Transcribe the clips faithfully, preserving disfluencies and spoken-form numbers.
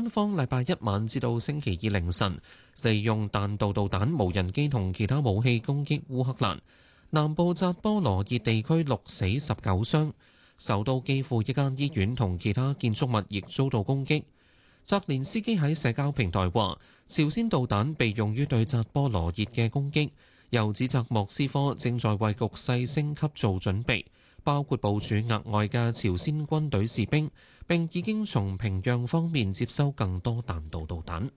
軍方禮拜一晚至到星期二凌晨，利用彈道導彈、無人機同其他武器攻擊烏克蘭。南部扎波羅熱地區六死十九傷，首都基輔一間醫院同其他建築物亦遭到攻擊。澤連斯基喺社交平台話，朝鮮導彈被用於對扎波羅熱嘅攻擊，又指責莫斯科正在為局勢升級做準備，包括部署額外嘅朝鮮軍隊士兵，並已經從平壤方面接收更多彈道導彈。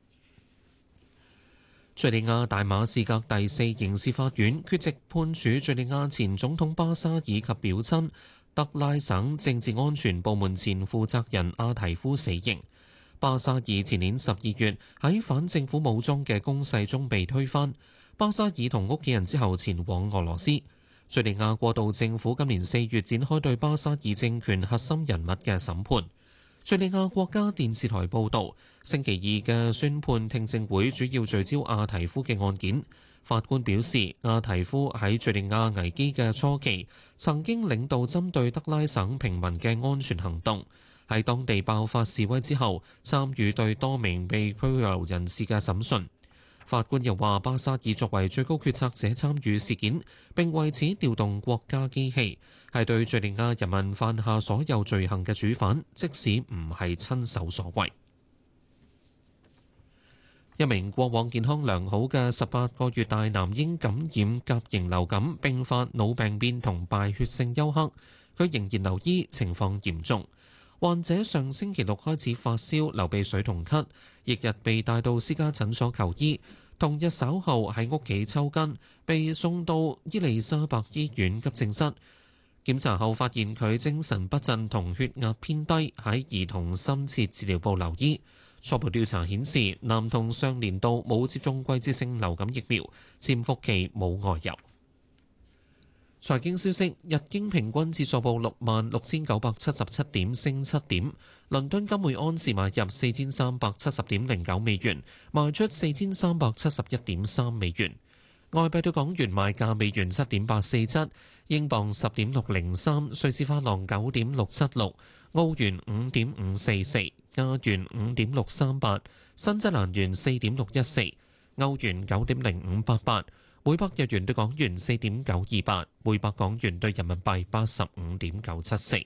敘利亞大馬士革第四刑事法院缺席判處敘利亞前總統巴沙爾及表親德拉省政治安全部門前負責人阿提夫死刑。巴沙爾前年十二月喺反政府武裝嘅攻勢中被推翻，巴沙爾同屋企人之後前往俄羅斯。敘利亞過渡政府今年四月展開對巴沙爾政權核心人物嘅審判。敘利亞國家電視台報導，星期二嘅宣判聽證會主要聚焦阿提夫嘅案件。法官表示，阿提夫喺敘利亞危機嘅初期曾經領導針對德拉省平民嘅安全行動，喺當地爆發示威之後參與對多名被拘留人士嘅審訊。法官又話，巴沙爾作為最高決策者參與事件，並為此調動國家機器，係對敘利亞人民犯下所有罪行嘅主犯，即使唔係親手所為。一名過往健康良好嘅十八個月大男嬰感染甲型流感，並發腦病變同敗血性休克，佢仍然留醫，情況嚴重。患者上星期六開始發燒、流鼻水同咳，翌日被帶到私家診所求醫，同日稍後喺屋企抽筋，被送到伊利沙伯醫院急症室。檢查後發現佢精神不振同血壓偏低，喺兒童深切治療部留醫。初步調查顯示，男童上年度冇接種季節性流感疫苗，潛伏期冇外遊。財經消息：日經平均指數報六萬六千九百七十七點，升七點。倫敦金每安士買入四千三百七十點零九美元，賣出四千三百七十一點三美元。外幣對港元賣價：美元七點八四七，英鎊十點六零三，瑞士法郎九點六七六，澳元五點五四四，加元五點六三八，新西蘭元四點六一四，歐元九點零五八八。每百日元對港元四點九二八，每百港元對人民幣八十五點九七四。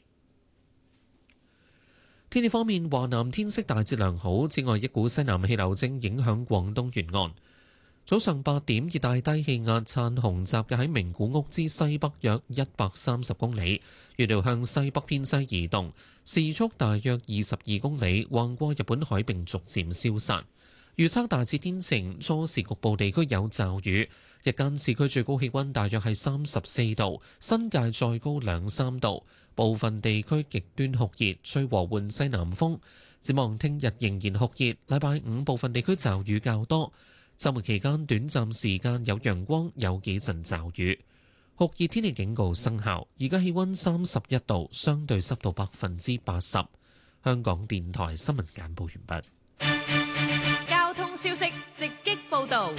天氣方面，華南天色大致良好，此外一股西南氣流正影響廣東沿岸。早上八點，熱帶低氣壓燦紅集嘅喺名古屋之西北約一百三十公里，預料向西北偏西移動，時速大約二十二公里，橫過日本海並逐漸消散。預測大致天晴，初時局部地區有驟雨。日間市區最高氣溫大約係三十四度，新界再高兩三度，部分地區極端酷熱，吹和緩西南風。展望聽日仍然酷熱，禮拜五部分地區驟雨較多，週末期間短暫時間有陽光，有幾陣驟雨。酷熱天氣警告生效，而家氣溫三十一度，相對濕度百分之八十。香港電台新聞簡報完畢。 交通消息直擊報導。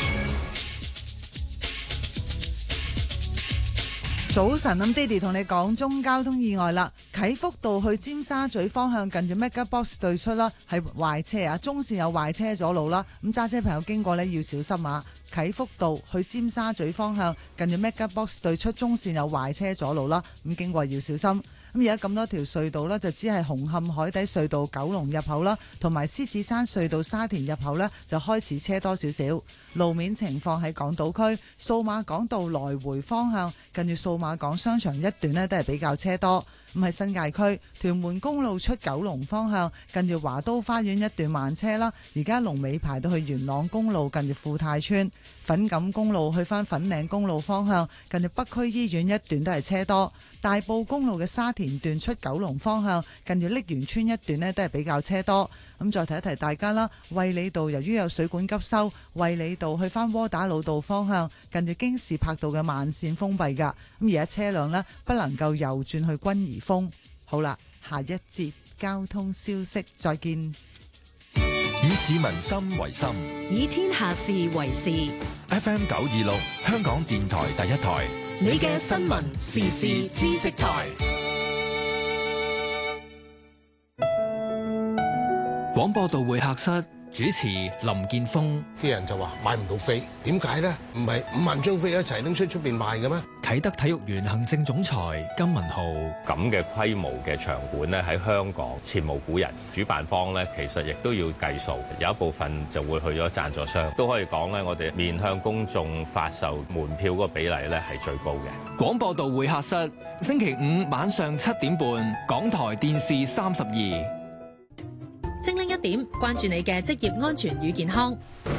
早晨，咁爹哋同你講中交通意外啦。啟福道去尖沙咀方向近住 Mega Box 對出啦，係壞車啊，中線有壞車阻路啦。咁揸車朋友經過呢，要小心啊。啟福道去尖沙咀方向近住 Mega Box 對出，中線有壞車阻路啦。咁經過要小心。咁而家咁多條隧道呢，就只係紅磡海底隧道九龍入口啦，同埋獅子山隧道沙田入口呢，就開始車多少少。路面情況喺港島區數碼港道來回方向近住數碼港商場一段呢，都係比較車多。咁喺新界區屯門公路出九龍方向近住華都花園一段慢車啦，而家龍尾排到去元朗公路近住富泰村。粉錦公路去返粉嶺公路方向近住北區醫院一段都係車多。大埔公路嘅沙田段出九龍方向近住瀝源村一段呢，都係比較車多。咁再提一提大家啦，衛理道由於有水管急修，衛理道去返窩打老道方向近住京士柏道嘅慢線封閉㗎。咁而家車輛呢，不能夠右轉去軍怡豐。好啦，下一節交通消息再見。 以市民心為心， 以天下事為事。 F M 九二六香港電台第一台， 你嘅新聞時事知識台。 廣播道會客室主持林健鋒。 啲人就話買唔到飛，點解呢？唔係五萬張飛一齊拎出出邊賣嘅咩？ 啟德體育園行政總裁金文浩。 咁嘅規模嘅場館呢，喺香港前無古人。主辦方呢，其實亦都要計數，有一部分就會去咗贊助商。都可以講呢，我哋面向公眾發售門票嗰個比例呢係最高嘅。 廣播道會客室星期五晚上七點半，港台電視三十二。 精靈一點，關注你嘅職業安全與健康。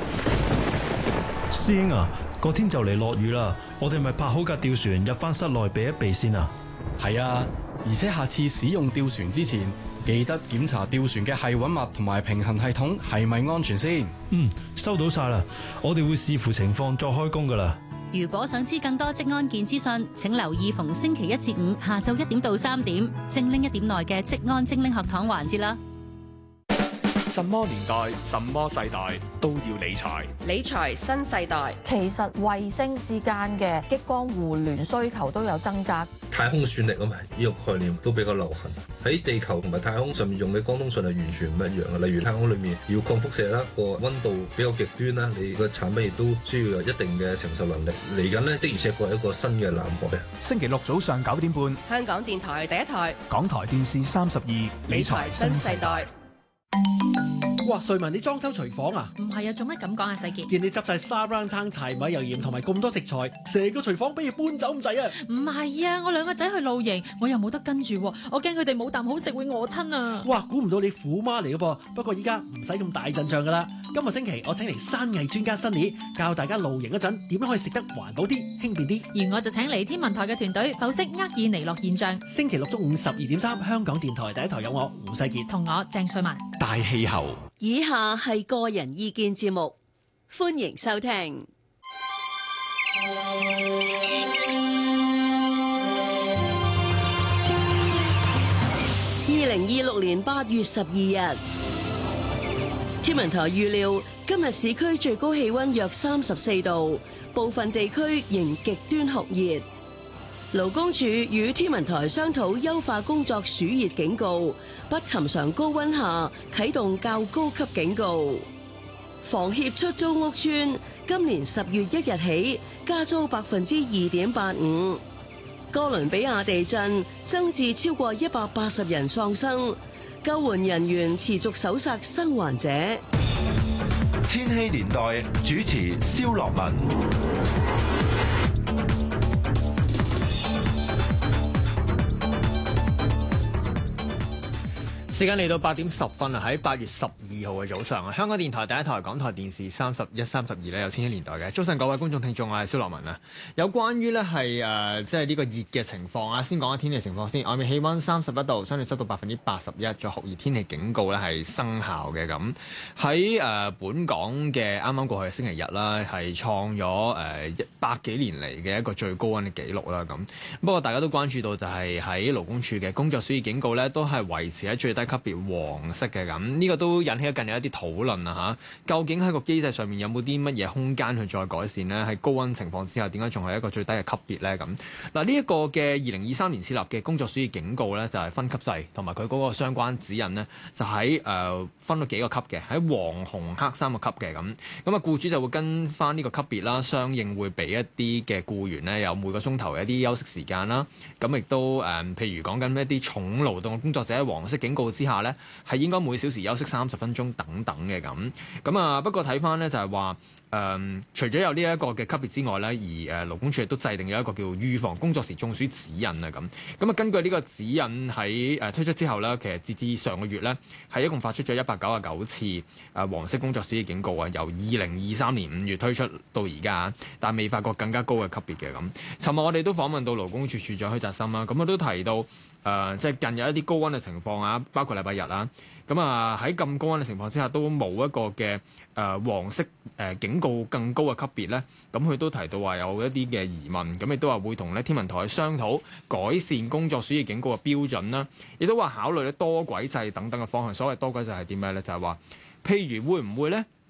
師兄啊，個天就嚟落雨啦，我哋咪泊好架吊船入翻室內避一避先啊。 係啊，而且下次使用吊船之前，記得檢查吊船嘅繫穩物同埋平衡系統係咪安全先。 嗯，收到晒啦，我哋會視乎情況再開工噶啦。 如果想知更多職安健資訊，請留意逢星期一至五下晝一點到三點，精靈一點內嘅職安精靈學堂環節啦。 什麼年代、什麼世代都要理財。 理財新世代， 其實衛星之間嘅激光互聯需求都有增加。 太空算力啊嘛，呢個概念都比較流行。喺地球同埋太空上面用嘅光通訊係完全唔一樣嘅。例如太空裏面要抗輻射啦，個溫度比較極端啦，你個產品亦都需要有一定嘅承受能力。嚟緊呢，的而且確係一個新嘅藍海。 星期六早上九點半， 香港電台第一台， 港台電視三十二， 理財新世代。 哇！瑞文，你裝修廚房啊？ 唔係啊，做乜咁講啊？世傑， 見你執晒沙煲罉、柴米油鹽同埋咁多食材，成個廚房俾你搬走咁滯啊！ 唔係啊，我兩個仔去露營，我又冇得跟住，我驚佢哋冇啖好食會餓親啊！ 哇！估唔到你虎媽嚟嘅噃，不過依家唔使咁大陣仗噶啦。今個星期我請嚟山藝專家 Sunny 教大家露營嗰陣點樣可以食得環保啲、輕便啲。 而我就請嚟天文台嘅團隊剖析厄爾尼諾現象。 星期六中午十二點三，香港電台第一台有我胡世傑同我鄭瑞文。 大氣候。 以下係個人意見節目，歡迎收聽。二零二六年八月十二日，天文台預料今日市區最高氣溫約三十四度，部分地區仍極端酷熱。勞工處與天文台商討優化工作暑熱警告，不尋常高溫下啟動較高級警告。房協出租屋邨今年十月一日起加租百分之二點八五。哥倫比亞地震增至超過一百八十人喪生，救援人員持續搜索生還者。 千禧年代主持蕭樂文。 時間嚟到八點十分啊！喺八月十二號嘅早上啊，香港電台第一台、港台電視三十一、三十二咧有千禧年代嘅。早晨各位觀眾聽眾，我係蕭樂文啊。有關於咧係誒即係呢個熱嘅情況啊，先講下天氣情況先。外面氣温三十一度，相對濕度百分之八十一，再酷熱天氣警告咧係生效嘅咁。喺誒、呃、本港嘅啱啱過去嘅星期日啦，係創咗誒一百幾年嚟嘅一個最高温嘅紀錄啦咁。不過大家都關注到就係喺勞工處嘅工作暑熱警告咧，都係維持喺最低級別黃色嘅咁，呢、這個都引起咗近日一啲討論啊嚇。究竟喺個機制上面有冇啲乜嘢空間去再改善呢？喺高溫情況之下，點解仲係一個最低嘅級別呢？咁嗱，呢一個嘅二零二三年設立嘅工作暑熱警告呢，就係、是、分級制，同埋佢嗰個相關指引呢，就喺誒、呃、分咗幾個級嘅，喺黃、紅、黑三個級嘅咁。咁啊，僱主就會跟翻呢個級別啦，相應會俾一啲嘅僱員呢，有每個鐘頭嘅一啲休息時間啦。咁亦都誒、呃，譬如講緊一啲重勞動工作者喺黃色警告之下呢，係應該每小時休息三十分鐘等等嘅咁。咁啊，不過睇翻呢，就係話誒，除咗有呢一個嘅級別之外呢，而誒勞工處亦都制定咗一個叫預防工作時中暑指引啊咁。咁啊，根據呢個指引喺誒推出之後呢，其實截至上個月呢，係一共發出咗一百九十九次誒黃色工作暑熱警告啊，由二零二三年五月推出到而家，但未發過更加高嘅級別嘅咁。尋日我哋都訪問到勞工處處長許澤森啦，咁佢都提到誒、呃，即係近有一啲高溫嘅情況啊，包括禮拜日啊，咁啊喺咁高溫嘅情況之下，都冇一個嘅誒、呃、黃色誒、呃、警告更高嘅級別咧。咁佢都提到話有一啲嘅疑問，咁亦都話會同咧天文台商討改善工作暑熱警告嘅標準啦。亦都話考慮咧多軌制等等嘅方向。所謂多軌制係點咩咧？就係、是、話，譬如會唔會咧？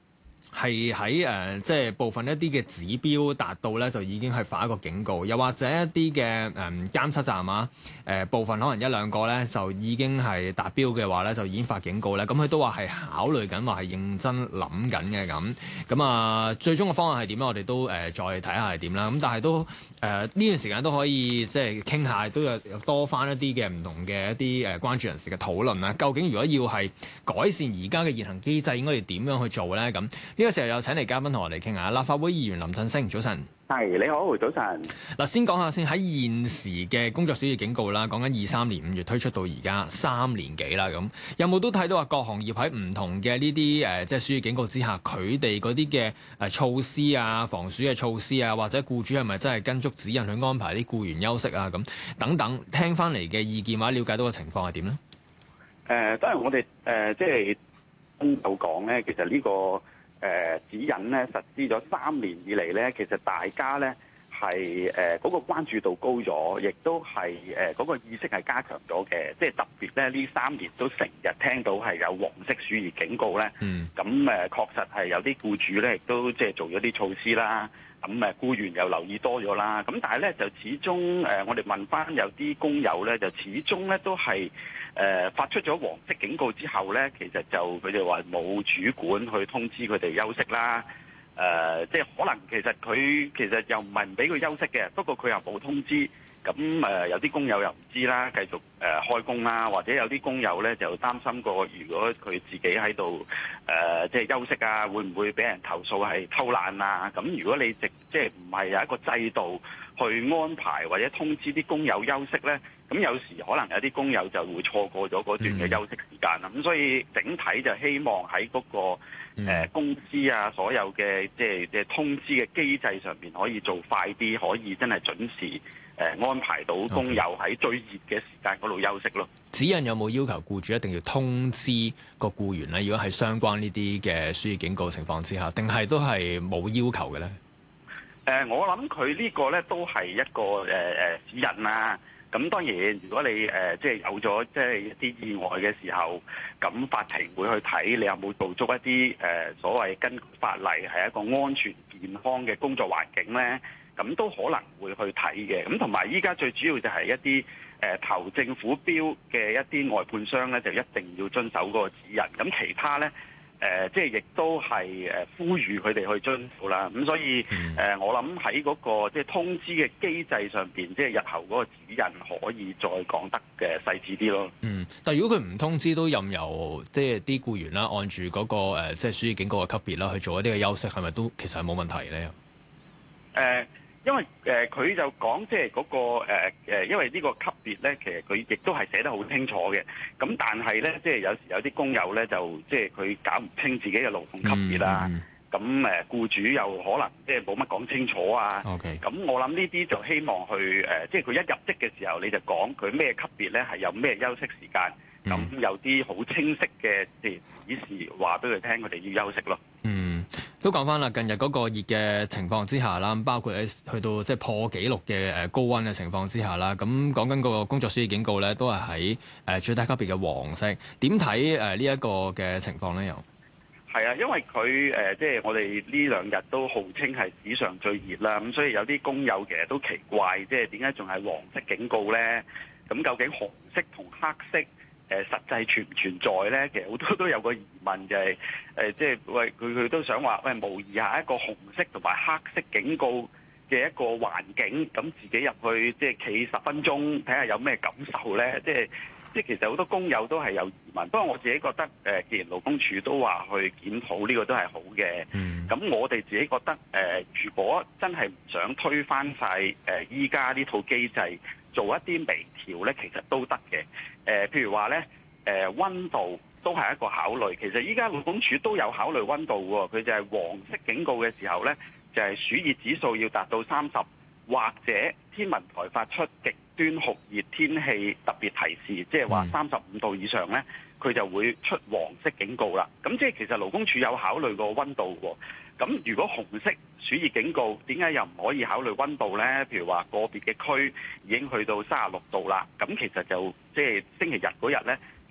係喺誒即係部分一啲嘅指標達到咧，就已經係發一個警告，又或者一啲嘅誒監測站啊，誒、呃、部分可能一兩個咧就已經係達標嘅話咧，就已經發警告咧。咁佢都話係考慮緊，話係認真諗緊嘅咁。咁啊，最終嘅方案係點咧？我哋都誒、呃、再睇下係點啦。咁但係都誒呢、呃、段時間都可以即係傾下，都有有多翻一啲嘅唔同嘅一啲誒關注人士嘅討論啦。究竟如果要係改善而家嘅現行機制，應該要點樣去做咧？咁呢個時候有請嚟嘉賓同我哋傾下，立法會議員林振昇，早晨。 係，你好，早晨。 嗱，先講下先，喺現時嘅工作暑熱警告啦，講緊二三年五月推出到而家三年幾啦，咁有冇都睇到話各行業喺唔同嘅呢啲誒即係暑熱警告之下，佢哋嗰啲嘅誒措施啊、防暑嘅措施啊，或者僱主係咪真係跟足指引去安排啲僱員休息啊？咁等等，聽翻嚟嘅意見或者了解到嘅情況係點咧？誒、 呃，當然我哋誒、呃、即係有講咧，其實呢、這個。誒、呃、指引咧實施咗三年以嚟咧，其實大家咧係誒嗰個關注度高咗，亦都係誒嗰個意識係加強咗嘅。即係特別咧呢三年都成日聽到係有黃色暑熱警告咧。嗯。咁誒、呃、確實係有啲僱主咧亦都即係做咗啲措施啦。咁誒僱員又留意多咗啦。咁但係咧就始終誒、呃、我哋問翻有啲工友咧，就始終咧都係。誒、呃、發出咗黃色警告之後咧，其實就佢哋話冇主管去通知佢哋休息啦。誒、呃，即係可能其實佢其實又唔係唔俾佢休息嘅，不過佢又冇通知。咁誒、呃、有啲工友又唔知啦，繼續誒、呃、開工啦，或者有啲工友咧就擔心過，如果佢自己喺度誒即係休息啊，會唔會俾人投訴係偷懶啊？咁如果你直即係唔係有一個制度去安排或者通知啲工友休息咧，咁有時可能有啲工友就會錯過咗嗰段嘅休息時間啦。咁、嗯、所以整體就希望喺嗰、嗰個、呃、公司啊，所有嘅即係即係通知嘅機制上邊可以做快啲，可以真係準時。誒安排到工友喺最熱嘅時間嗰度休息咯。 指引有冇要求僱主一定要通知個僱員咧？如果係相關呢啲嘅暑熱警告情況之下，定係都係冇要求嘅咧？誒、 呃，我諗佢呢個咧都係一個誒誒、呃、指引啦。咁當然，如果你誒、呃、即係有咗即係一啲意外嘅時候，咁法庭會去睇你有冇做足一啲誒、呃、所謂根據法例係一個安全健康嘅工作環境咧。咁都可能會去睇嘅，咁同埋依家最主要就係一啲誒、呃、投政府標嘅一啲外判商咧，就一定要遵守嗰個指引。咁其他咧誒、呃，即係亦都係誒呼籲佢哋去遵守啦。咁所以誒、呃，我諗喺嗰個即係通知嘅機制上邊，即係日後嗰個指引可以再講得嘅細緻啲咯。嗯， 但係如果佢唔通知都任由即係啲僱員啦，按住嗰、那個、呃、即係暑熱警告嘅級別啦，去做一啲嘅休息，係咪都其實係冇問題咧？誒、 呃。因為誒佢、呃、就講即係嗰個誒、呃、因為呢個級別咧，其實佢亦都係寫得好清楚嘅。咁但係咧，即係有時有啲工友咧，就即係佢搞唔清自己嘅勞動級別啦。咁誒、嗯嗯、僱主又可能即係冇乜講清楚啊。OK。咁我諗呢啲就希望去誒、呃，即係佢一入職嘅時候，你就講佢咩級別咧，係有咩休息時間。咁、嗯、有啲好清晰嘅即係指示話俾佢聽，佢哋要休息咯。嗯。 都講翻啦，近日嗰個熱嘅情況之下啦，包括喺去到即係破紀錄嘅誒高溫嘅情況之下啦，咁講緊嗰個工作暑熱警告咧，都係喺誒最低級別嘅黃色。點睇誒呢一個嘅情況咧？又係啊，因為佢誒即係我哋呢兩日都號稱係史上最熱啦，咁所以有啲工友其實都奇怪，即係點解仲係黃色警告咧？咁究竟紅色同黑色？誒實際存唔存在咧？其實好多都有個疑問，就係、是、誒、呃，即係喂佢佢都想話喂，模擬下一個紅色同埋黑色警告嘅一個環境，咁自己入去即係企十分鐘，睇下有咩感受咧？即係即係其實好多工友都係有疑問。不過我自己覺得誒、呃，既然勞工處都話去檢討呢個都係好嘅，咁、嗯、我哋自己覺得誒、呃，如果真係唔想推翻晒誒依家呢套機制，做一啲微調咧，其實都得嘅。誒、呃，譬如話咧，誒、呃、溫度都係一個考慮。其實依家勞工處都有考慮溫度喎。佢就係黃色警告嘅時候咧，就係、是、暑熱指數要達到三十，或者天文台發出極端酷熱天氣特別提示，即係話三十五度以上咧，佢就會出黃色警告啦。咁即係其實勞工處有考慮過溫度喎。咁如果紅色暑熱警告，點解又唔可以考慮溫度呢？譬如話個別嘅區已經去到三十六度啦，咁其實就即係星期日嗰日呢，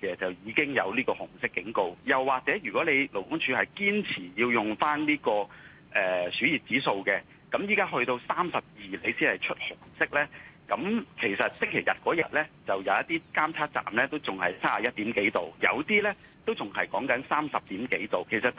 嘅就已經有呢個紅色警告。又或者如果你勞工處係堅持要用翻呢個誒暑熱指數嘅，咁依家去到三十二你先係出紅色咧。咁其實星期日嗰日咧，就有一啲監測站咧都仲係三十一點幾度，有啲咧都仲係講緊三十點幾度。其實